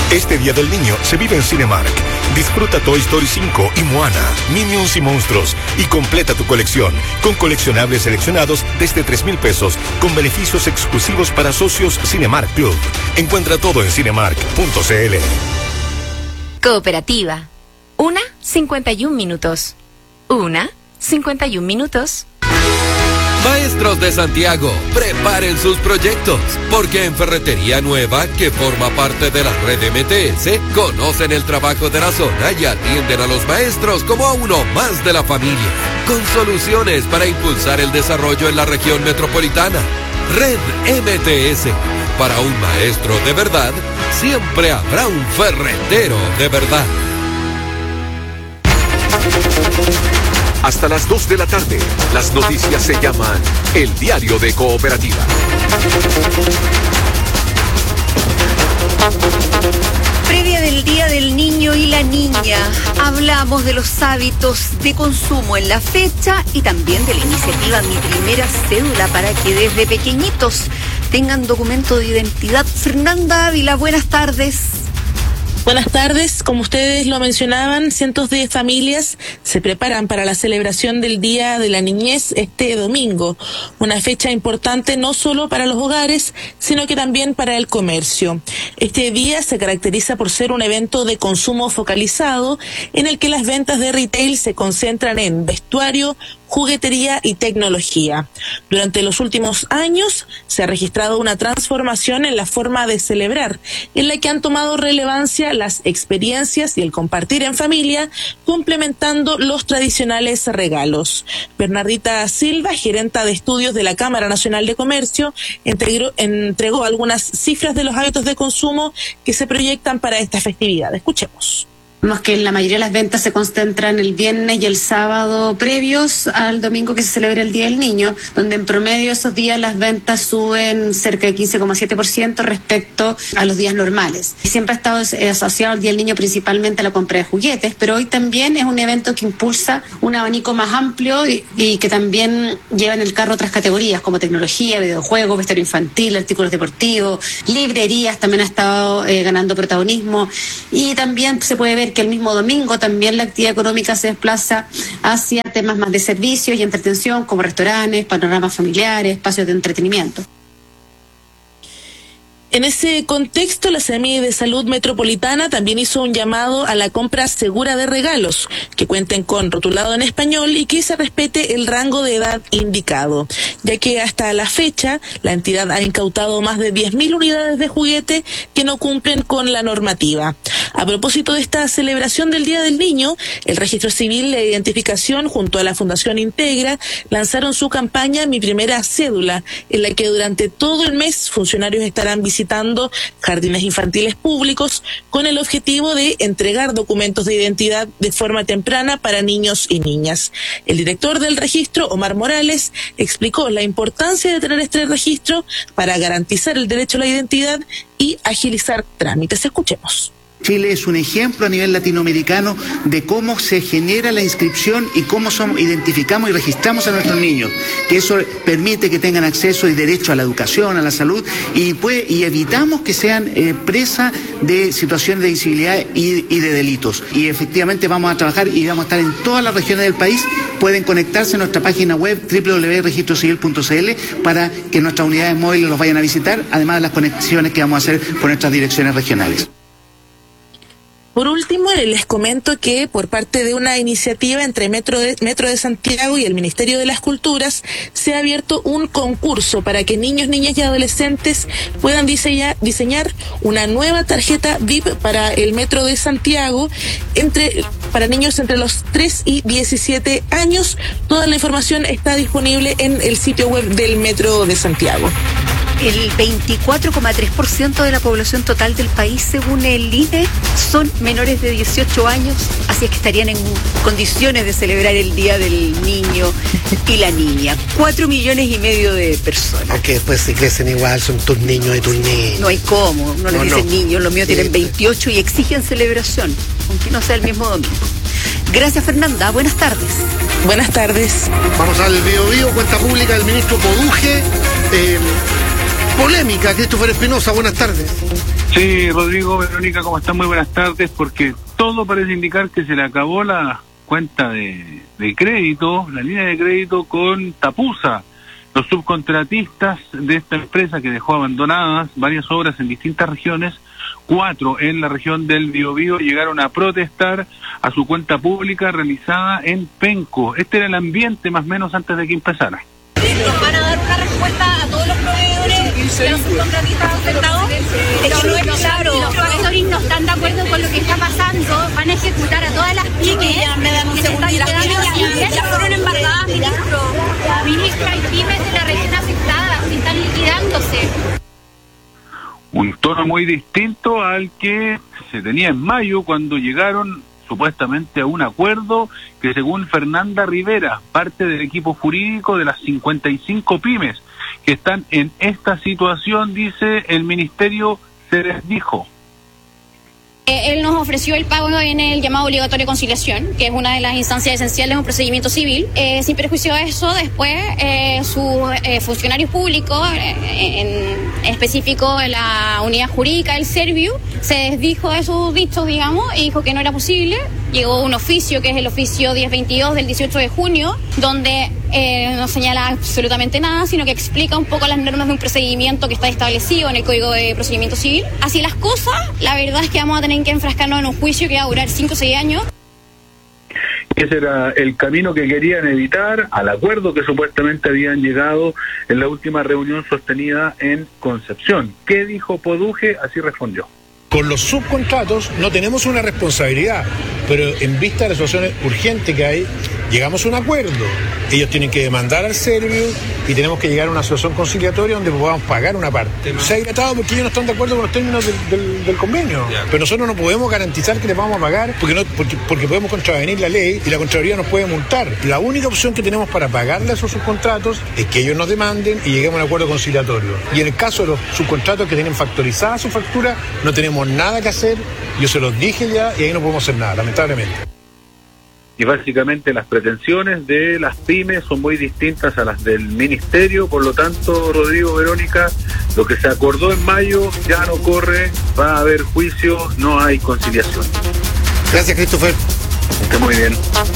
Este Día del Niño se vive en Cinemark. Disfruta Toy Story 5 y Moana, Minions y Monstruos, y completa tu colección con coleccionables seleccionados desde 3,000 pesos, con beneficios exclusivos para socios Cinemark Club. Encuentra todo en cinemark.cl. Cooperativa. 51 minutos. 51 minutos. Maestros de Santiago, preparen sus proyectos, porque en Ferretería Nueva, que forma parte de la red MTS, conocen el trabajo de la zona y atienden a los maestros como a uno más de la familia, con soluciones para impulsar el desarrollo en la región metropolitana. Red MTS, para un maestro de verdad, siempre habrá un ferretero de verdad. Hasta las 2 de la tarde, las noticias se llaman El Diario de Cooperativa. Previa del Día del Niño y la Niña, hablamos de los hábitos de consumo en la fecha y también de la iniciativa Mi Primera Cédula para que desde pequeñitos tengan documento de identidad. Fernanda Ávila, buenas tardes. Buenas tardes. Como ustedes lo mencionaban, cientos de familias se preparan para la celebración del Día de la Niñez este domingo. Una fecha importante no solo para los hogares, sino que también para el comercio. Este día se caracteriza por ser un evento de consumo focalizado en el que las ventas de retail se concentran en vestuario, juguetería y tecnología. Durante los últimos años se ha registrado una transformación en la forma de celebrar, en la que han tomado relevancia las experiencias y el compartir en familia, complementando los tradicionales regalos. Bernardita Silva, gerenta de estudios de la Cámara Nacional de Comercio, entregó algunas cifras de los hábitos de consumo que se proyectan para esta festividad. Escuchemos. Vemos que la mayoría de las ventas se concentran el viernes y el sábado previos al domingo que se celebra el Día del Niño, donde en promedio esos días las ventas suben cerca de 15,7% respecto a los días normales. Siempre ha estado asociado el Día del Niño principalmente a la compra de juguetes, pero hoy también es un evento que impulsa un abanico más amplio y que también lleva en el carro otras categorías como tecnología, videojuegos, vestuario infantil, artículos deportivos, librerías también ha estado ganando protagonismo, y también se puede ver que el mismo domingo también la actividad económica se desplaza hacia temas más de servicios y entretención como restaurantes, panoramas familiares, espacios de entretenimiento. En ese contexto, la CEMI de Salud Metropolitana también hizo un llamado a la compra segura de regalos, que cuenten con rotulado en español y que se respete el rango de edad indicado, ya que hasta la fecha la entidad ha incautado más de 10.000 unidades de juguete que no cumplen con la normativa. A propósito de esta celebración del Día del Niño, el Registro Civil de Identificación junto a la Fundación Integra lanzaron su campaña Mi Primera Cédula, en la que durante todo el mes funcionarios estarán visitando jardines infantiles públicos con el objetivo de entregar documentos de identidad de forma temprana para niños y niñas. El director del registro, Omar Morales, explicó la importancia de tener este registro para garantizar el derecho a la identidad y agilizar trámites. Escuchemos. Chile es un ejemplo a nivel latinoamericano de cómo se genera la inscripción y cómo identificamos y registramos a nuestros niños, que eso permite que tengan acceso y derecho a la educación, a la salud, y evitamos que sean presa de situaciones de invisibilidad y de delitos. Y efectivamente vamos a trabajar y vamos a estar en todas las regiones del país. Pueden conectarse a nuestra página web www.registrocivil.cl para que nuestras unidades móviles los vayan a visitar, además de las conexiones que vamos a hacer con nuestras direcciones regionales. Por último, les comento que por parte de una iniciativa entre Metro de Santiago y el Ministerio de las Culturas se ha abierto un concurso para que niños, niñas y adolescentes puedan diseñar una nueva tarjeta VIP para el Metro de Santiago para niños entre los 3 y 17 años. Toda la información está disponible en el sitio web del Metro de Santiago. El 24,3% de la población total del país, según el INE, son menores de 18 años, así es que estarían en condiciones de celebrar el Día del Niño y la Niña. 4,5 millones de personas. Aunque después se crecen igual, son tus niños y tus niñas. No hay cómo, no les dicen niños, los míos tienen 28 y exigen celebración, aunque no sea el mismo domingo. Gracias, Fernanda. Buenas tardes. Buenas tardes. Vamos al Biobío, cuenta pública del ministro Poduje. Polémica, Christopher Espinosa, buenas tardes. Sí, Rodrigo, Verónica, ¿cómo están? Muy buenas tardes, porque todo parece indicar que se le acabó la cuenta de crédito, la línea de crédito con Tapusa. Los subcontratistas de esta empresa que dejó abandonadas varias obras en distintas regiones, 4 en la región del Biobío, llegaron a protestar a su cuenta pública realizada en Penco. Este era el ambiente más o menos antes de que empezara. ¿Nos van a dar una respuesta a todos los proveedores de los subcontratistas afectados? Pero no es claro. Los proveedores no están de acuerdo con lo que está pasando. Van a ejecutar a todas las pymes que se están quedando. Ya fueron embargadas, ministro. Ministra, hay pymes de la región afectada, se están liquidándose. Un tono muy distinto al que se tenía en mayo cuando llegaron supuestamente a un acuerdo que, según Fernanda Rivera, parte del equipo jurídico de las 55 pymes que están en esta situación, dice el ministerio, se les dijo. Él nos ofreció el pago en el llamado obligatorio de conciliación, que es una de las instancias esenciales de un procedimiento civil. Sin perjuicio de eso, después sus funcionarios públicos, en específico la unidad jurídica del Serviu, se desdijo de sus dichos, digamos, y dijo que no era posible. Llegó un oficio, que es el oficio 1022 del 18 de junio, donde no señala absolutamente nada, sino que explica un poco las normas de un procedimiento que está establecido en el Código de Procedimiento Civil. Así las cosas, la verdad es que vamos a tener que enfrascarnos en un juicio que va a durar 5 o 6 años. Ese era el camino que querían evitar, al acuerdo que supuestamente habían llegado en la última reunión sostenida en Concepción. ¿Qué dijo Poduje? Así respondió. Con los subcontratos no tenemos una responsabilidad, pero en vista de la situación urgente que hay, llegamos a un acuerdo. Ellos tienen que demandar al Serviu y tenemos que llegar a una situación conciliatoria donde podamos pagar una parte. Se ha dilatado porque ellos no están de acuerdo con los términos del convenio. Pero nosotros no podemos garantizar que les vamos a pagar porque podemos contravenir la ley y la Contraloría nos puede multar. La única opción que tenemos para pagarle a esos subcontratos es que ellos nos demanden y lleguemos a un acuerdo conciliatorio. Y en el caso de los subcontratos que tienen factorizada su factura, no tenemos nada que hacer. Yo se los dije ya y ahí no podemos hacer nada, lamentablemente. Y básicamente las pretensiones de las pymes son muy distintas a las del ministerio, por lo tanto, Rodrigo, Verónica, lo que se acordó en mayo ya no corre, va a haber juicio, no hay conciliación. Gracias, Christopher. Esté muy bien.